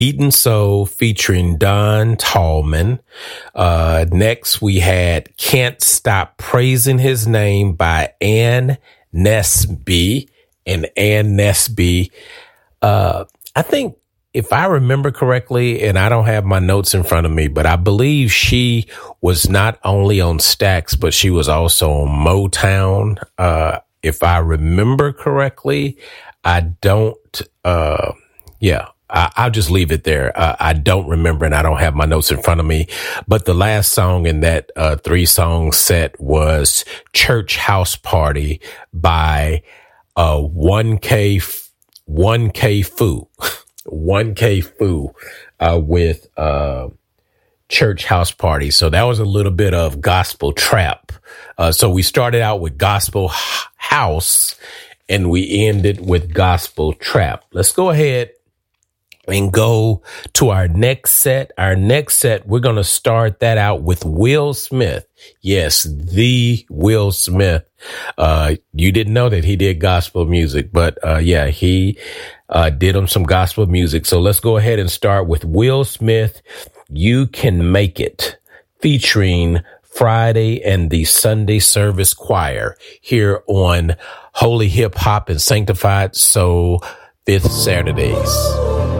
Eaton Soul featuring Don Tallman. Next, we had Can't Stop Praising His Name by Ann Nesby. And Ann Nesby, I think if I remember correctly, and I don't have my notes in front of me, but I believe she was not only on Stax, but she was also on Motown. If I remember correctly, I don't, I'll just leave it there. I don't remember and I don't have my notes in front of me, but the last song in that 3-song set was Church House Party by 1K Foo. 1K Foo with Church House Party. So that was a little bit of gospel trap. So we started out with gospel house and we ended with gospel trap. Let's go ahead and go to our next set. Our next set, we're going to start that out with Will Smith. Yes, the Will Smith. You didn't know that he did gospel music, but he did him some gospel music. So let's go ahead and start with Will Smith, You Can Make It, featuring Friday and the Sunday Service Choir here on Holy Hip Hop and Sanctified Soul Fifth Saturdays.